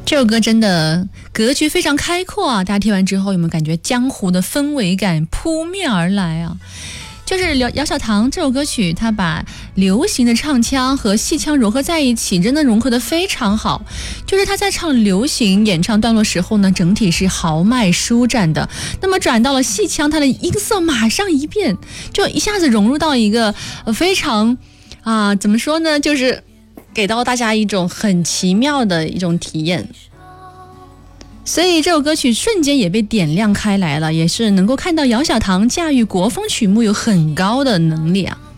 这首歌真的格局非常开阔啊！大家听完之后有没有感觉江湖的氛围感扑面而来啊？就是姚小棠这首歌曲，它把流行的唱腔和戏腔融合在一起，真的融合得非常好。就是他在唱流行演唱段落时候呢，整体是豪迈舒展的，那么转到了戏腔，它的音色马上一变，就一下子融入到一个非常怎么说呢，就是给到大家一种很奇妙的一种体验。所以这首歌曲瞬间也被点亮开来了，也是能够看到姚小棠驾驭国风曲目有很高的能力啊。